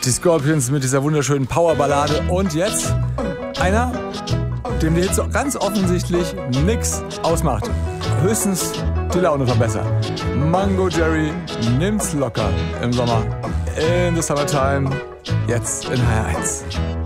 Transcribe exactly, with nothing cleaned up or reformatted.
Die Scorpions mit dieser wunderschönen Powerballade. Und jetzt einer, dem die Hitze ganz offensichtlich nix ausmacht. Höchstens die Laune verbessern. Mango Jerry nimmt's locker im Sommer. In the Summertime. Jetzt in H R eins.